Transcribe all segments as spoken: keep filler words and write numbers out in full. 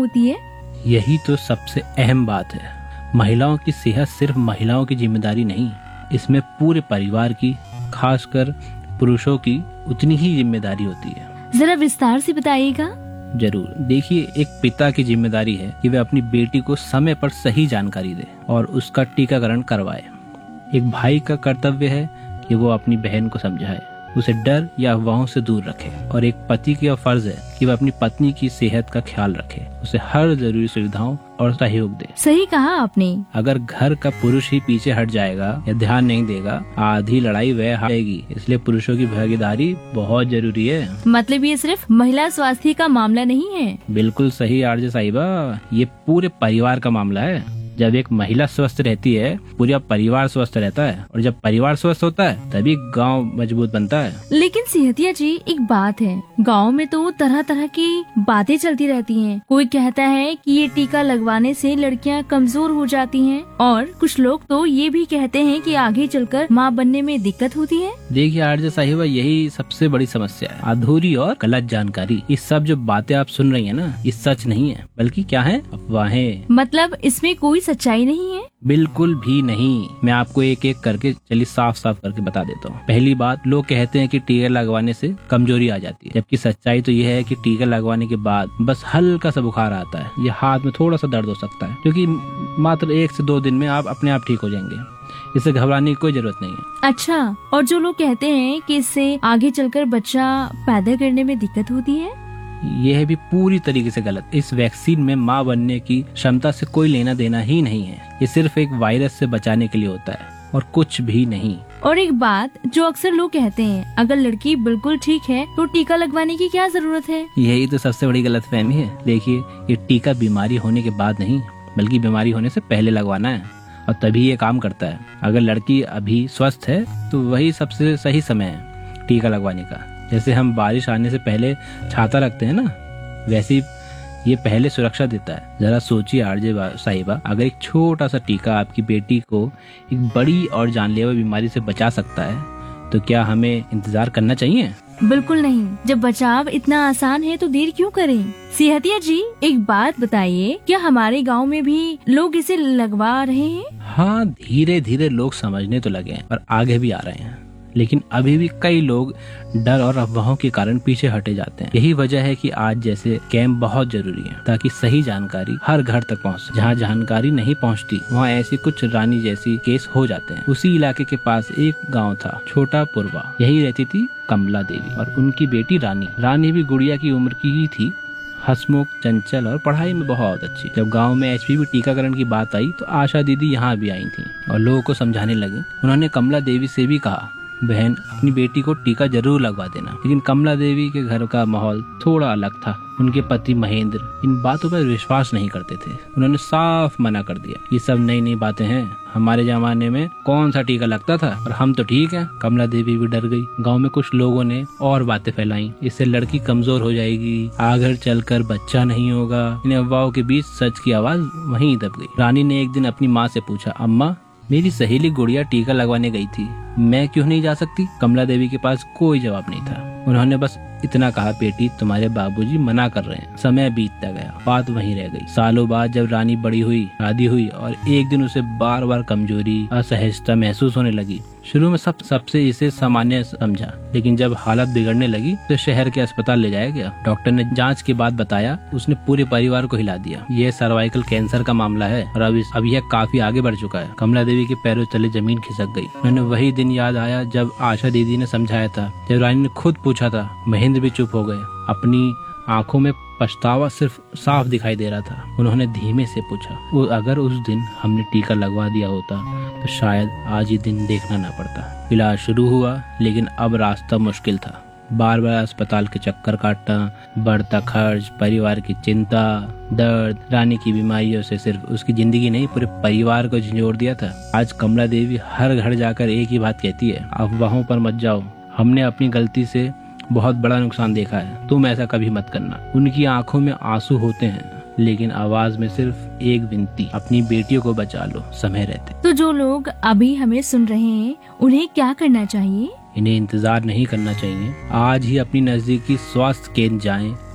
होती है? यही तो सबसे अहम बात है। महिलाओं की सेहत सिर्फ महिलाओं की जिम्मेदारी नहीं, इसमें पूरे परिवार की, खासकर पुरुषों की उतनी ही जिम्मेदारी होती है। जरा विस्तार से बताइएगा। जरूर। देखिए, एक पिता की जिम्मेदारी है कि वह अपनी बेटी को समय पर सही जानकारी दे और उसका टीकाकरण करवाए। एक भाई का कर्तव्य है कि वो अपनी बहन को समझाए, उसे डर या अफवाहों से दूर रखे। और एक पति का फर्ज है कि वह अपनी पत्नी की सेहत का ख्याल रखे, उसे हर जरूरी सुविधाओं और सहयोग दे। सही कहा आपने। अगर घर का पुरुष ही पीछे हट जाएगा या ध्यान नहीं देगा, आधी लड़ाई वह हारेगी। इसलिए पुरुषों की भागीदारी बहुत जरूरी है। मतलब ये सिर्फ महिला स्वास्थ्य का मामला नहीं है? बिल्कुल सही आरजे साहिबा, ये पूरे परिवार का मामला है। जब एक महिला स्वस्थ रहती है, पूरा परिवार स्वस्थ रहता है, और जब परिवार स्वस्थ होता है तभी गांव मजबूत बनता है। लेकिन सेहतिया जी, एक बात है, गांव में तो तरह तरह की बातें चलती रहती हैं। कोई कहता है कि ये टीका लगवाने से लड़कियां कमजोर हो जाती हैं, और कुछ लोग तो ये भी कहते हैं कि आगे चलकर माँ बनने में दिक्कत होती है। देखिए आरजे साहिबा, यही सबसे बड़ी समस्या है, अधूरी और गलत जानकारी। ये सब जो बातें आप सुन रही है ना, ये सच नहीं है, बल्कि क्या है, अफवाहें। मतलब इसमें कोई सच्चाई नहीं है? बिल्कुल भी नहीं। मैं आपको एक एक करके चलिए साफ साफ करके बता देता हूँ। पहली बात, लोग कहते हैं कि टीका लगवाने से कमजोरी आ जाती है, जबकि सच्चाई तो यह है कि टीका लगवाने के बाद बस हल्का सा बुखार आता है, या हाथ में थोड़ा सा दर्द हो सकता है, क्योंकि मात्र एक से दो दिन में आप अपने आप ठीक हो जाएंगे। इससे घबराने की कोई जरूरत नहीं है। अच्छा, और जो लोग कहते हैं कि इससे आगे चलकर बच्चा पैदा करने में दिक्कत होती है, यह भी पूरी तरीके से गलत। इस वैक्सीन में माँ बनने की क्षमता से कोई लेना देना ही नहीं है। ये सिर्फ एक वायरस से बचाने के लिए होता है और कुछ भी नहीं। और एक बात जो अक्सर लोग कहते हैं, अगर लड़की बिल्कुल ठीक है तो टीका लगवाने की क्या जरूरत है? यही तो सबसे बड़ी गलतफहमी है। देखिए, ये टीका बीमारी होने के बाद नहीं, बल्कि बीमारी होने से पहले लगवाना है, और तभी ये काम करता है। अगर लड़की अभी स्वस्थ है तो वही सबसे सही समय है टीका लगवाने का। जैसे हम बारिश आने से पहले छाता रखते हैं ना, वैसे ये पहले सुरक्षा देता है। जरा सोचिए आरजे साहिबा, अगर एक छोटा सा टीका आपकी बेटी को एक बड़ी और जानलेवा बीमारी से बचा सकता है, तो क्या हमें इंतजार करना चाहिए? बिल्कुल नहीं। जब बचाव इतना आसान है तो देर क्यों करें? सेहतिया जी, एक बात बताइए, क्या हमारे गांव में भी लोग इसे लगवा रहे हैं? हाँ, धीरे धीरे लोग समझने तो लगे हैं और आगे भी आ रहे हैं, लेकिन अभी भी कई लोग डर और अफवाहों के कारण पीछे हटे जाते हैं। यही वजह है कि आज जैसे कैंप बहुत जरूरी है, ताकि सही जानकारी हर घर तक पहुंचे। जहां जानकारी नहीं पहुंचती, वहां ऐसी कुछ रानी जैसी केस हो जाते हैं। उसी इलाके के पास एक गांव था, छोटा पुरवा। यही रहती थी कमला देवी और उनकी बेटी रानी। रानी भी गुड़िया की उम्र की ही थी, हंसमुख, चंचल और पढ़ाई में बहुत अच्छी। जब गांव में एचपीवी टीकाकरण की बात आई तो आशा दीदी यहाँ भी आई थी और लोगों को समझाने लगी। उन्होंने कमला देवी से भी कहा, बहन, अपनी बेटी को टीका जरूर लगवा देना। लेकिन कमला देवी के घर का माहौल थोड़ा अलग था। उनके पति महेंद्र इन बातों पर विश्वास नहीं करते थे। उन्होंने साफ मना कर दिया, ये सब नई नई बातें हैं, हमारे जमाने में कौन सा टीका लगता था और हम तो ठीक हैं। कमला देवी भी डर गई। गांव में कुछ लोगों ने और बातें फैलाई, इससे लड़की कमजोर हो जाएगी, आगे चलकर बच्चा नहीं होगा। इन अफवाहों के बीच सच की आवाज वहीं दब गई। रानी ने एक दिन अपनी माँ से पूछा, अम्मा, मेरी सहेली गुड़िया टीका लगवाने गई थी, मैं क्यों नहीं जा सकती? कमला देवी के पास कोई जवाब नहीं था। उन्होंने बस इतना कहा, बेटी, तुम्हारे बाबूजी मना कर रहे हैं। समय बीतता गया, बात वहीं रह गई। सालों बाद जब रानी बड़ी हुई, शादी हुई और एक दिन उसे बार बार कमजोरी, असहजता महसूस होने लगी। शुरू में सब सबसे इसे सामान्य समझा, लेकिन जब हालत बिगड़ने लगी तो शहर के अस्पताल ले जाया गया। डॉक्टर ने जांच के बाद बताया, उसने पूरे परिवार को हिला दिया। यह सर्वाइकल कैंसर का मामला है और अब अब यह काफी आगे बढ़ चुका है। कमला देवी के पैरों तले जमीन खिसक गई। उन्हें वही दिन याद आया जब आशा दीदी ने समझाया था। जब रानी ने खुद पूछा था, महेंद्र भी चुप हो गए। अपनी आंखों में पछतावा सिर्फ साफ दिखाई दे रहा था। उन्होंने धीमे से पूछा, वो अगर उस दिन हमने टीका लगवा दिया होता तो शायद आज ही दिन देखना ना पड़ता। इलाज शुरू हुआ, लेकिन अब रास्ता मुश्किल था। बार बार अस्पताल के चक्कर काटना, बढ़ता खर्च, परिवार की चिंता, दर्द। रानी की बीमारियों से सिर्फ उसकी जिंदगी नहीं, पूरे परिवार को झंझोर दिया था। आज कमला देवी हर घर जाकर एक ही बात कहती है, अफवाहों पर मत जाओ, हमने अपनी गलती से बहुत बड़ा नुकसान देखा है, तुम ऐसा कभी मत करना। उनकी आंखों में आंसू होते हैं, लेकिन आवाज में सिर्फ एक विनती, अपनी बेटियों को बचा लो, समय रहते। तो जो लोग अभी हमें सुन रहे हैं, उन्हें क्या करना चाहिए? इन्हें इंतजार नहीं करना चाहिए। आज ही अपनी नजदीकी स्वास्थ्य केंद्र जाएं,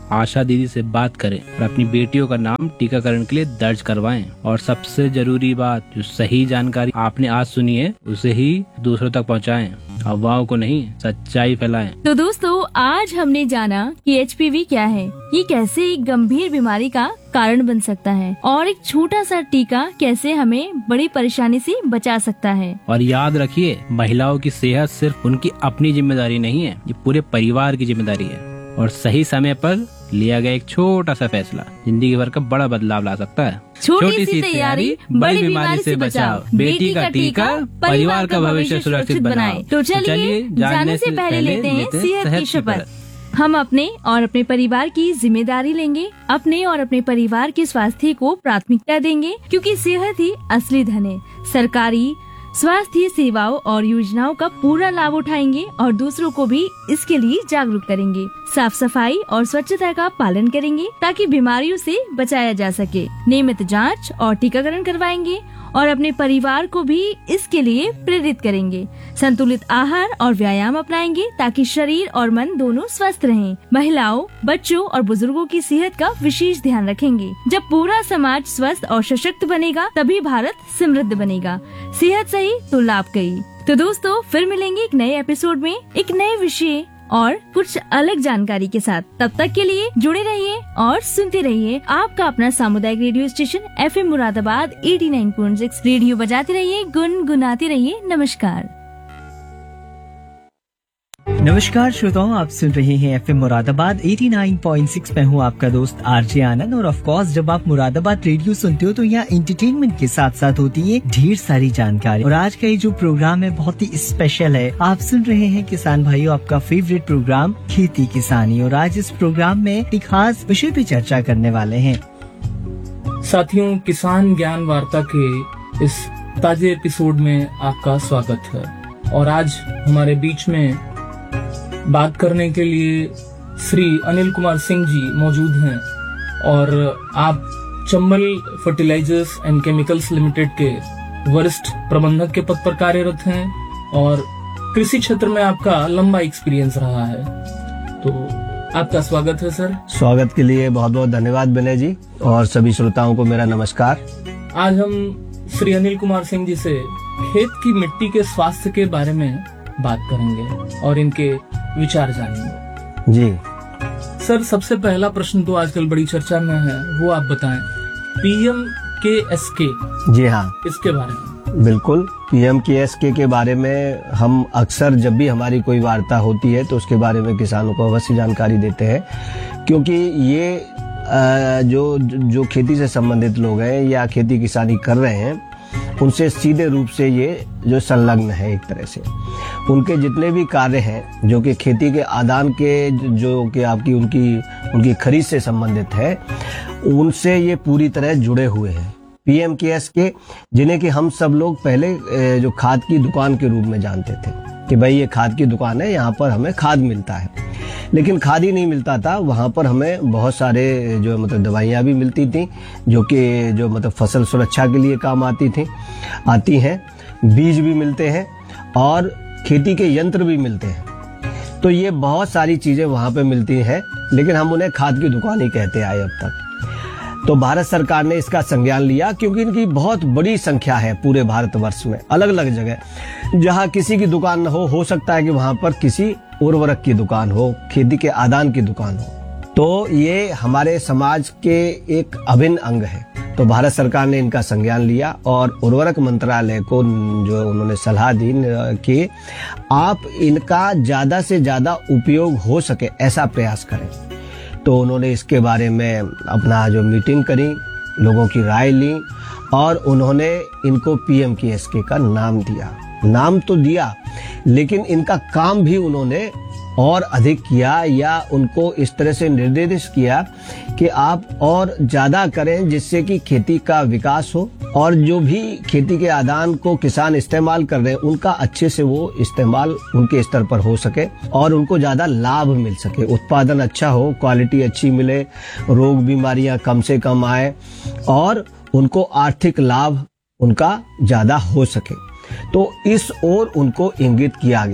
आशा दीदी से बात करें और अपनी बेटियों का नाम टीकाकरण के लिए दर्ज करवाएं। और सबसे जरूरी बात, जो सही जानकारी आपने आज सुनी है उसे ही दूसरों तक पहुंचाएं, अफवाहों को नहीं, सच्चाई फैलाएं। तो दोस्तों, आज हमने जाना कि एच पी वी क्या है, ये कैसे एक गंभीर बीमारी का कारण बन सकता है और एक छोटा सा टीका कैसे हमें बड़ी परेशानी से बचा सकता है। और याद रखिए, महिलाओं की सेहत सिर्फ उनकी अपनी जिम्मेदारी नहीं है, ये पूरे परिवार की जिम्मेदारी है। और सही समय पर लिया गया एक छोटा सा फैसला जिंदगी भर का बड़ा बदलाव ला सकता है। छोटी सी तैयारी बड़ी बीमारी से बचाओ, बेटी का टीका परिवार का भविष्य सुरक्षित बनाए। तो चलिए जाने से पहले लेते हैं सेहत की शपथ। हम अपने और अपने परिवार की जिम्मेदारी लेंगे, अपने और अपने परिवार के स्वास्थ्य को प्राथमिकता देंगे, क्योंकि सेहत ही असली धन है। सरकारी स्वास्थ्य सेवाओं और योजनाओं का पूरा लाभ उठाएंगे और दूसरों को भी इसके लिए जागरूक करेंगे। साफ सफाई और स्वच्छता का पालन करेंगे ताकि बीमारियों से बचाया जा सके। नियमित जांच और टीकाकरण करवाएंगे और अपने परिवार को भी इसके लिए प्रेरित करेंगे। संतुलित आहार और व्यायाम अपनाएंगे ताकि शरीर और मन दोनों स्वस्थ रहें। महिलाओं, बच्चों और बुजुर्गों की सेहत का विशेष ध्यान रखेंगे। जब पूरा समाज स्वस्थ और सशक्त बनेगा, तभी भारत समृद्ध बनेगा। सेहत सही तो लाभ कई। तो दोस्तों, फिर मिलेंगे एक नए एपिसोड में एक नए विषय और कुछ अलग जानकारी के साथ। तब तक के लिए जुड़े रहिए और सुनते रहिए आपका अपना सामुदायिक radio station F M Moradabad eighty nine point six. Radio बजाते रहिए, गुनगुनाते रहिए। नमस्कार। नमस्कार श्रोताओं, आप सुन रहे हैं F M Moradabad eighty nine point six. मैं हूँ आपका दोस्त आरजे आनंद। और ऑफ कोर्स जब आप मुरादाबाद रेडियो सुनते हो तो यहाँ एंटरटेनमेंट के साथ साथ होती है ढेर सारी जानकारी। और आज का ये जो प्रोग्राम है बहुत ही स्पेशल है। आप सुन रहे हैं किसान भाइयों, आपका फेवरेट प्रोग्राम खेती किसानी। और आज इस प्रोग्राम में एक खास विषय पे चर्चा करने वाले हैं। साथियों, किसान ज्ञान वार्ता के इस ताजे एपिसोड में आपका स्वागत है। और आज हमारे बीच में बात करने के लिए श्री अनिल कुमार सिंह जी मौजूद हैं। और आप Chambal fertilisers and chemicals limited के वरिष्ठ प्रबंधक के पद पर कार्यरत हैं और कृषि क्षेत्र में आपका लंबा एक्सपीरियंस रहा है। तो आपका स्वागत है सर। स्वागत के लिए बहुत बहुत धन्यवाद विनय जी, और सभी श्रोताओं को मेरा नमस्कार। आज हम श्री अनिल कुमार सिंह जी से खेत की मिट्टी के स्वास्थ्य के बारे में बात करेंगे और इनके विचार जानेंगे। जी सर, सबसे पहला प्रश्न तो आजकल बड़ी चर्चा में है, वो आप बताएं, पी एम के एस के। जी हाँ, इसके बारे में बिल्कुल। पी एम के एस के के बारे में हम अक्सर जब भी हमारी कोई वार्ता होती है तो उसके बारे में किसानों को अवश्य जानकारी देते हैं, क्योंकि ये जो जो खेती से संबंधित लोग हैं या खेती किसानी कर रहे हैं उनसे सीधे रूप से ये जो संलग्न है। एक तरह से उनके जितने भी कार्य हैं जो कि खेती के आदान के, जो कि आपकी उनकी उनकी खरीद से संबंधित है, उनसे ये पूरी तरह जुड़े हुए हैं। पी एम के एस के, जिन्हें कि हम सब लोग पहले जो खाद की दुकान के रूप में जानते थे कि भाई ये खाद की दुकान है, यहाँ पर हमें खाद मिलता है। लेकिन खाद ही नहीं मिलता था, वहाँ पर हमें बहुत सारे जो मतलब दवाइयाँ भी मिलती थी जो कि जो मतलब फसल सुरक्षा के लिए काम आती थी आती हैं, बीज भी मिलते हैं और खेती के यंत्र भी मिलते हैं। तो ये बहुत सारी चीज़ें वहाँ पे मिलती हैं, लेकिन हम उन्हें खाद की दुकान ही कहते आए अब तक। तो भारत सरकार ने इसका संज्ञान लिया, क्योंकि इनकी बहुत बड़ी संख्या है पूरे भारतवर्ष में, अलग अलग जगह जहाँ किसी की दुकान न हो हो सकता है कि वहाँ पर किसी उर्वरक की दुकान हो, खेती के आदान की दुकान हो। तो ये हमारे समाज के एक अभिन्न अंग है। तो भारत सरकार ने इनका संज्ञान लिया और उर्वरक मंत्रालय को जो उन्होंने सलाह दी कि आप इनका ज्यादा से ज्यादा उपयोग हो सके ऐसा प्रयास करें। तो उन्होंने इसके बारे में अपना जो मीटिंग करी, लोगों की राय ली और उन्होंने इनको पी एम के एस के का नाम दिया। नाम तो दिया, लेकिन इनका काम भी उन्होंने और अधिक किया या उनको इस तरह से निर्देशित किया कि आप और ज्यादा करें, जिससे कि खेती का विकास हो और जो भी खेती के आदान को किसान इस्तेमाल कर रहे हैं उनका अच्छे से वो इस्तेमाल उनके स्तर पर हो सके और उनको ज्यादा लाभ मिल सके, उत्पादन अच्छा हो, क्वालिटी अच्छी मिले, रोग बीमारियां कम से कम आए और उनको आर्थिक लाभ उनका ज्यादा हो सके। तो इस ओर उनको इंगित किया गया।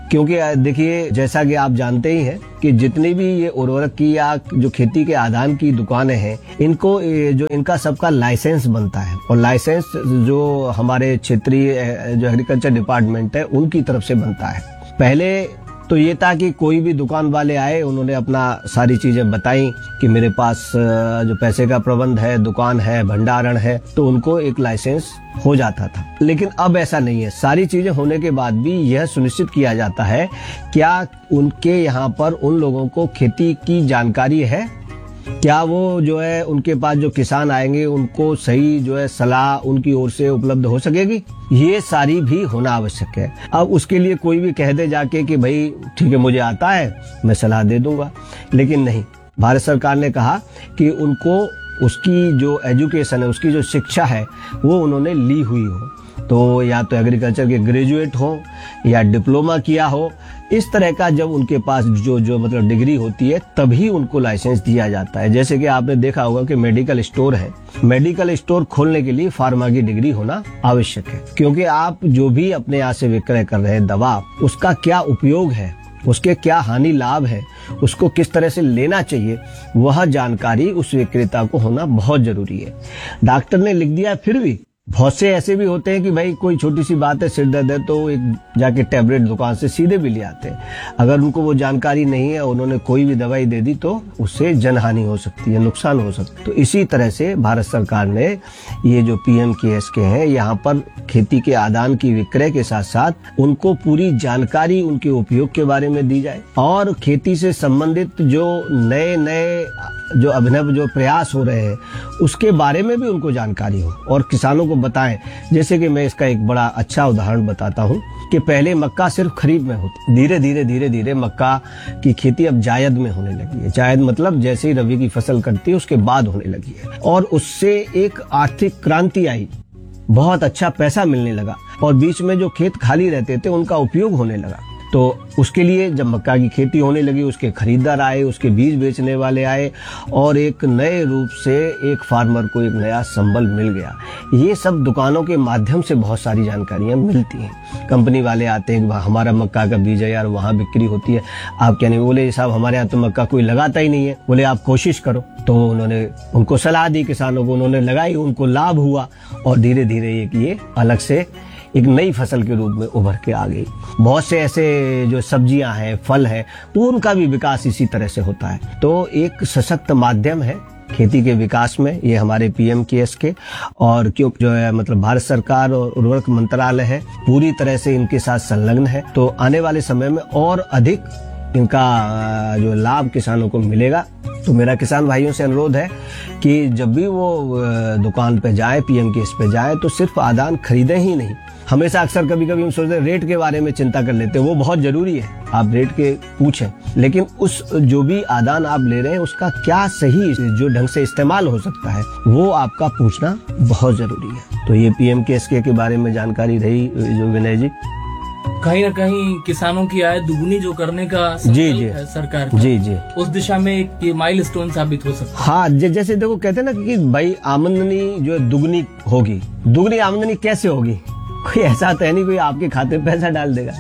क्योंकि देखिए, जैसा कि आप जानते ही हैं कि जितनी भी ये उर्वरक की या जो खेती के आदान की दुकानें हैं, इनको जो इनका सबका लाइसेंस बनता है, और लाइसेंस जो हमारे क्षेत्रीय जो एग्रीकल्चर डिपार्टमेंट है उनकी तरफ से बनता है। पहले तो ये था कि कोई भी दुकान वाले आए, उन्होंने अपना सारी चीजें बताई कि मेरे पास जो पैसे का प्रबंध है, दुकान है, भंडारण है, तो उनको एक लाइसेंस हो जाता था। लेकिन अब ऐसा नहीं है। सारी चीजें होने के बाद भी यह सुनिश्चित किया जाता है क्या उनके यहाँ पर उन लोगों को खेती की जानकारी है, क्या वो जो है उनके पास जो किसान आएंगे उनको सही जो है सलाह उनकी ओर से उपलब्ध हो सकेगी, ये सारी भी होना आवश्यक है। अब उसके लिए कोई भी कह दे जाके कि भाई ठीक है मुझे आता है, मैं सलाह दे दूंगा, लेकिन नहीं, भारत सरकार ने कहा कि उनको उसकी जो एजुकेशन है, उसकी जो शिक्षा है वो उन्होंने ली हुई हो, तो या तो एग्रीकल्चर के ग्रेजुएट हो या डिप्लोमा किया हो, इस तरह का जब उनके पास जो जो मतलब डिग्री होती है तभी उनको लाइसेंस दिया जाता है। जैसे कि आपने देखा होगा कि मेडिकल स्टोर है, मेडिकल स्टोर खोलने के लिए फार्मा की डिग्री होना आवश्यक है, क्योंकि आप जो भी अपने यहाँ से विक्रय कर रहे हैं दवा, उसका क्या उपयोग है, उसके क्या हानि लाभ है, उसको किस तरह से लेना चाहिए, वह जानकारी उस विक्रेता को होना बहुत जरूरी है। डॉक्टर ने लिख दिया, फिर भी बहुत से ऐसे भी होते हैं कि भाई कोई छोटी सी बात है, सिर दर्द है, तो एक जाके टैबलेट दुकान से सीधे भी ले आते हैं। अगर उनको वो जानकारी नहीं है, उन्होंने कोई भी दवाई दे दी तो उससे जनहानि हो सकती है, नुकसान हो सकता है। तो इसी तरह से भारत सरकार ने ये जो पीएम केएस के हैं, यहाँ पर खेती के आदान की विक्रय के साथ साथ उनको पूरी जानकारी उनके उपयोग के बारे में दी जाए, और खेती से संबंधित जो नए नए जो अभिनव जो प्रयास हो रहे हैं उसके बारे में भी उनको जानकारी हो और किसानों को बताएं। जैसे कि मैं इसका एक बड़ा अच्छा उदाहरण बताता हूं कि पहले मक्का सिर्फ खरीफ में होती, धीरे धीरे धीरे धीरे मक्का की खेती अब जायद में होने लगी है। जायद मतलब जैसे ही रबी की फसल कटती है उसके बाद होने लगी है, और उससे एक आर्थिक क्रांति आई, बहुत अच्छा पैसा मिलने लगा, और बीच में जो खेत खाली रहते थे उनका उपयोग होने लगा। तो उसके लिए जब मक्का की खेती होने लगी, उसके खरीदार आए, उसके बीज बेचने वाले आए, और एक नए रूप से एक फार्मर को एक नया संबल मिल गया। ये सब दुकानों के माध्यम से बहुत सारी जानकारियां मिलती हैं। कंपनी वाले आते हैं, हमारा मक्का का बीज है यार, वहाँ बिक्री होती है, आप क्या नहीं, बोले साहब हमारे यहाँ तो मक्का कोई लगाता ही नहीं है, बोले आप कोशिश करो। तो उन्होंने उनको सलाह दी, किसानों को उन्होंने लगाई, उनको लाभ हुआ, और धीरे धीरे एक ये अलग से एक नई फसल के रूप में उभर के आ गई। बहुत से ऐसे जो सब्जियां हैं, फल है, उनका भी विकास इसी तरह से होता है। तो एक सशक्त माध्यम है खेती के विकास में ये हमारे पीएम केएस के, और क्यों जो है मतलब भारत सरकार और उर्वरक मंत्रालय है पूरी तरह से इनके साथ संलग्न है। तो आने वाले समय में और अधिक इनका जो लाभ किसानों को मिलेगा। तो मेरा किसान भाइयों से अनुरोध है कि जब भी वो दुकान पे जाए, पीएम केएस पे जाए, तो सिर्फ आदान खरीदें ही नहीं। हमेशा अक्सर कभी कभी हम सोचते हैं रेट के बारे में चिंता कर लेते हैं, वो बहुत जरूरी है, आप रेट के पूछें, लेकिन उस जो भी आदान आप ले रहे हैं उसका क्या सही जो ढंग से इस्तेमाल हो सकता है वो आपका पूछना बहुत जरूरी है। तो ये पीएम केएसके के बारे में जानकारी रही जो विनय जी। कहीं ना कहीं किसानों की आय दुगनी जो करने का जी जी है सरकार का, जी जी उस दिशा में एक ये माइलस्टोन साबित हो सकता है। हाँ, जैसे देखो कहते हैं ना कि भाई आमदनी जो है दुगनी होगी। दुगनी आमदनी कैसे होगी? कोई ऐसा तो है नहीं कोई आपके खाते में पैसा डाल देगा,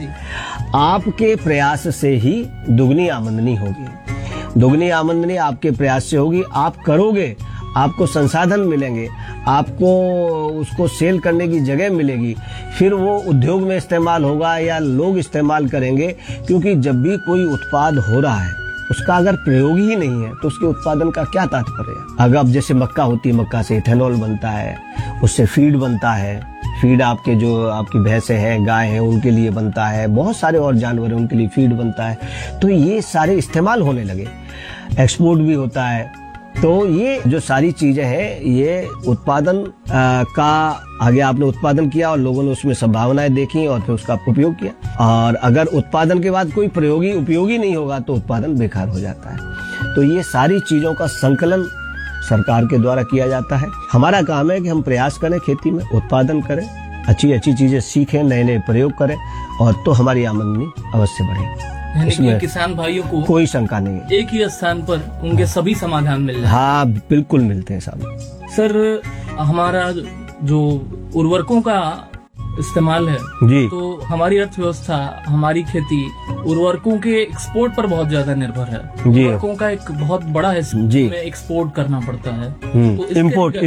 आपके प्रयास से ही दुगनी आमदनी होगी। दुगनी आमदनी आपके प्रयास से होगी, आप करोगे, आपको संसाधन मिलेंगे, आपको उसको सेल करने की जगह मिलेगी, फिर वो उद्योग में इस्तेमाल होगा या लोग इस्तेमाल करेंगे। क्योंकि जब भी कोई उत्पाद हो रहा है उसका अगर प्रयोग ही नहीं है तो उसके उत्पादन का क्या तात्पर्य है? अगर अब जैसे मक्का होती है, मक्का से इथेनॉल बनता है, उससे फीड बनता है, फीड आपके जो आपकी भैंसे हैं, गाय हैं, उनके लिए बनता है, बहुत सारे और जानवर हैं उनके लिए फीड बनता है। तो ये सारे इस्तेमाल होने लगे, एक्सपोर्ट भी होता है। तो ये जो सारी चीजें हैं ये उत्पादन आ, का आगे आपने उत्पादन किया और लोगों ने उसमें संभावनाएं देखी और फिर उसका उपयोग किया। और अगर उत्पादन के बाद कोई प्रयोगी उपयोगी नहीं होगा तो उत्पादन बेकार हो जाता है। तो ये सारी चीजों का संकलन सरकार के द्वारा किया जाता है। हमारा काम है कि हम प्रयास करें, खेती में उत्पादन करें, अच्छी अच्छी चीजें सीखें, नए नए प्रयोग करें, और तो हमारी आमदनी अवश्य बढ़ेगी। इसमें किसान भाइयों को कोई शंका नहीं है, एक ही स्थान पर उनके सभी समाधान मिल जाए। हाँ बिल्कुल मिलते हैं साहब। सर, हमारा जो उर्वरकों का इस्तेमाल है जी। तो हमारी अर्थव्यवस्था, हमारी खेती उर्वरकों के एक्सपोर्ट पर बहुत ज्यादा निर्भर है। जी। उर्वरकों का एक बहुत बड़ा हिस्सा जी। में एक्सपोर्ट करना पड़ता है। हम्म, तो इसके इम्पोर्ट